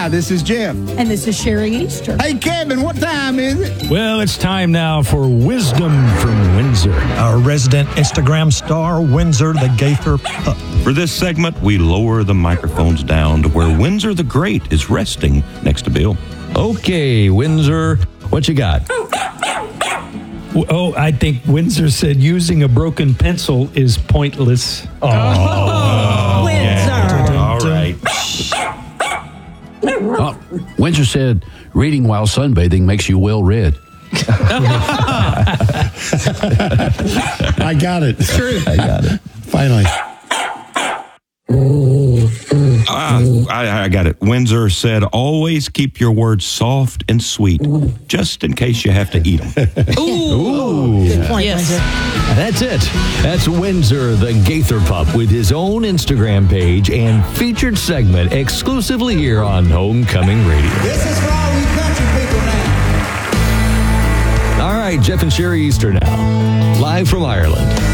Hi, this is Jeff. And this is Sherry Easter. Hey, Kevin, what time is it? Well, it's time now for Wisdom from Windsor. Our resident Instagram star, Windsor the Gaither Pup. For this segment, we lower the microphones down to where Windsor the Great is resting next to Bill. Okay, Windsor, what you got? Oh, I think Windsor said using a broken pencil is pointless. Windsor. All right. Windsor said reading while sunbathing makes you well read. I got it. It's true. I got it. Finally. I got it. Windsor said, always keep your words soft and sweet, just in case you have to eat them. Ooh. Good point, Windsor. That's it. That's Windsor the Gaither Pup with his own Instagram page and featured segment exclusively here on Homecoming Radio. This is for all you country people now. All right, Jeff and Sherry Easter now, live from Ireland.